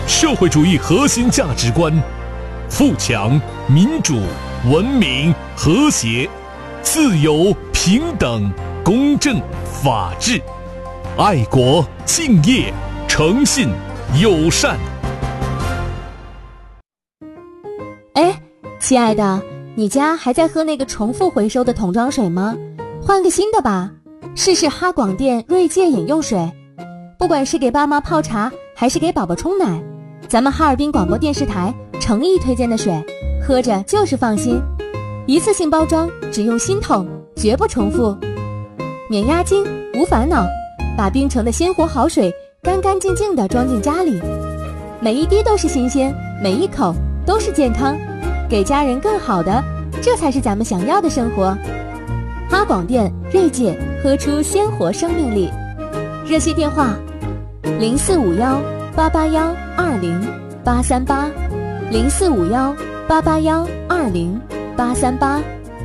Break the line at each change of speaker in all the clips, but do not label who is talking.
社会主义核心价值观：富强、民主、文明、和谐、自由、平等、公正、法治、爱国、敬业、诚信、友善。
哎，亲爱的，你家还在喝那个重复回收的桶装水吗？换个新的吧，试试哈广电锐界饮用水。不管是给爸妈泡茶，还是给宝宝冲奶，咱们哈尔滨广播电视台诚意推荐的水，喝着就是放心。一次性包装，只用新桶，绝不重复，免押金，无烦恼，把冰城的鲜活好水干干净净地装进家里，每一滴都是新鲜，每一口都是健康，给家人更好的，这才是咱们想要的生活。哈广电锐界，喝出鲜活生命力。热线电话0451-881-20838，0451-881-20838。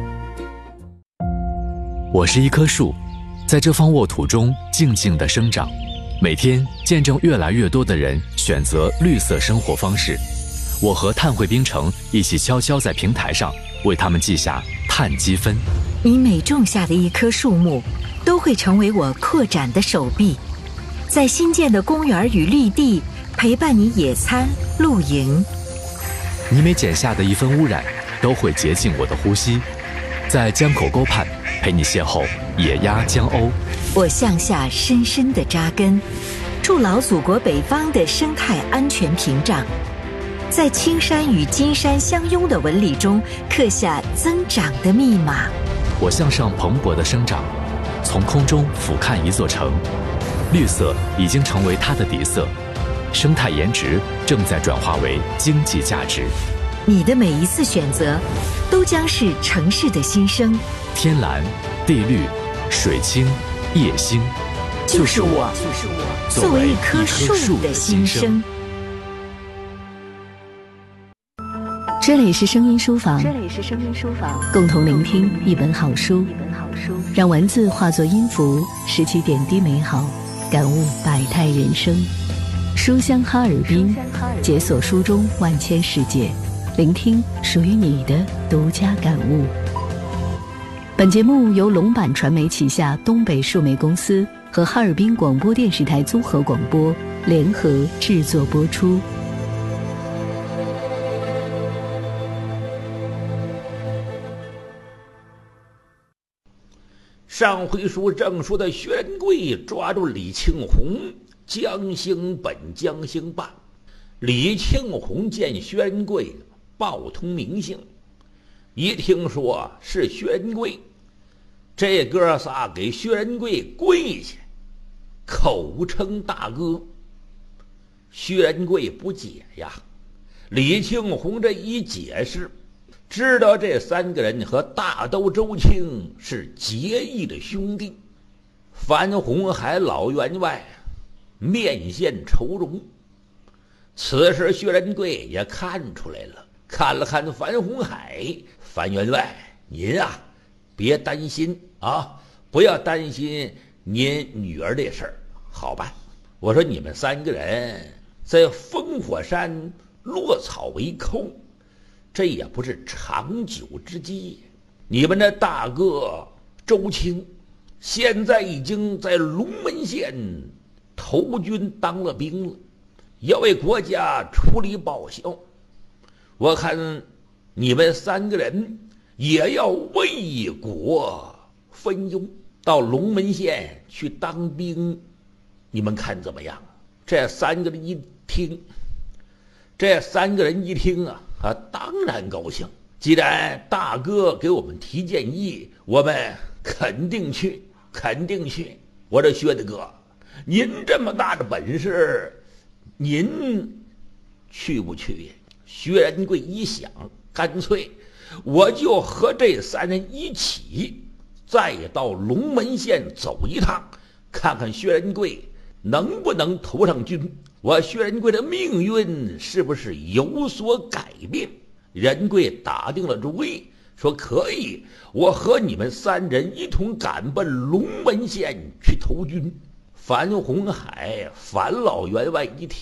我是一棵树，在这方沃土中静静地生长，每天见证越来越多的人选择绿色生活方式。我和碳汇冰城一起悄悄在平台上为他们记下碳积分。
你每种下的一棵树木，都会成为我扩展的手臂，在新建的公园与绿地陪伴你野餐露营。
你每剪下的一分污染，都会洁净我的呼吸，在江口沟畔陪你邂逅野鸭江鸥。
我向下深深地扎根，筑牢祖国北方的生态安全屏障，在青山与金山相拥的纹理中刻下增长的密码。
我向上蓬勃地生长，从空中俯瞰一座城，绿色已经成为它的底色，生态颜值正在转化为经济价值。
你的每一次选择，都将是城市的新生。
天蓝、地绿、水清、夜星，
就是我作为一棵树的心声。
这里是声音书房，共同聆听一本好书，让文字化作音符，拾起点滴美好，感悟百态人生。书香哈尔滨，解锁书中万千世界，聆听属于你的独家感悟。本节目由龙版传媒旗下东北数媒公司和哈尔滨广播电视台综合广播联合制作播出。
上回书正说的薛仁贵抓住李庆红，将兴本将兴办。李庆红见薛仁贵报通名姓，一听说是薛仁贵，这哥仨给薛仁贵跪下，口称大哥。薛仁贵不解呀，李庆红这一解释，知道这三个人和大都周青是结义的兄弟。樊洪海老员外面现愁容，此时薛仁贵也看出来了，看了看樊洪海，樊员外您啊别担心啊，不要担心您女儿这事儿，好办。我说你们三个人在烽火山落草为寇，这也不是长久之计。你们的大哥周青现在已经在龙门县投军当了兵了，要为国家出力报效。我看你们三个人也要为国分忧，到龙门县去当兵，你们看怎么样？这三个人一听啊，当然高兴。既然大哥给我们提建议，我们肯定去。我这薛大哥，您这么大的本事，您去不去？薛仁贵一想，干脆我就和这三人一起再到龙门县走一趟，看看薛仁贵能不能投上军，我薛仁贵的命运是不是有所改变。仁贵打定了主意，说可以，我和你们三人一同赶奔龙门县去投军。樊洪海、樊老员外一听，